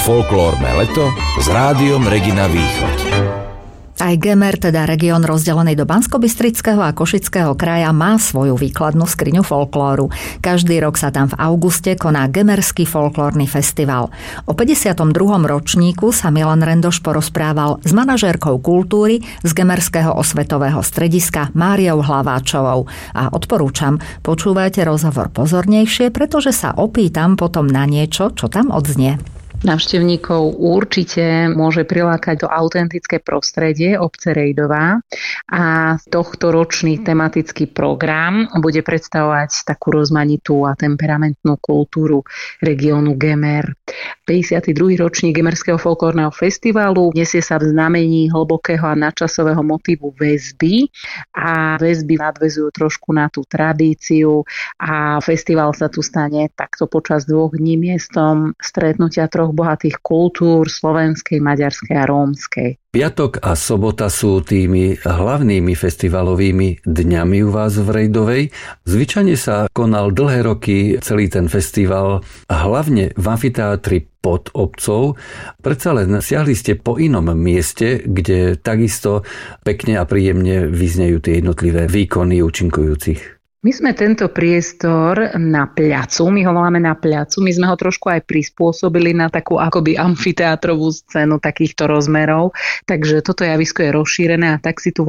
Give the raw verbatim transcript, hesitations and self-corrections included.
Folklórne leto s Rádiom Regina Východ. Aj Gemer, teda región rozdelený do Banskobystrického a Košického kraja, má svoju výkladnú skriňu folklóru. Každý rok sa tam v auguste koná Gemerský folklórny festival. O päťdesiatom druhom ročníku sa Milan Rendoš porozprával s manažérkou kultúry z Gemerského osvetového strediska Máriou Hlaváčovou. A odporúčam, počúvajte rozhovor pozornejšie, pretože sa opýtam potom na niečo, čo tam odznie. Návštevníkov určite môže prilákať do autentické prostredie obce Rejdová a tohto ročný tematický program bude predstavovať takú rozmanitú a temperamentnú kultúru regiónu Gemer. päťdesiaty druhý ročník Gemerského folklórneho festivalu nesie sa v znamení hlbokého a nadčasového motívu väzby a väzby nadväzujú trošku na tú tradíciu a festival sa tu stane takto počas dvoch dní miestom stretnutia troch bohatých kultúr slovenskej, maďarskej a rómskej. Piatok a sobota sú tými hlavnými festivalovými dňami u vás v Rejdovej. Zvyčajne sa konal dlhé roky celý ten festival, hlavne v amfiteátri pod obcov. Predsa len siahli ste po inom mieste, kde takisto pekne a príjemne vyznejú tie jednotlivé výkony účinkujúcich. My sme tento priestor na pľacu, my ho voláme na pľacu, my sme ho trošku aj prispôsobili na takú akoby amfiteátrovú scénu takýchto rozmerov, takže toto javisko je rozšírené a tak si tu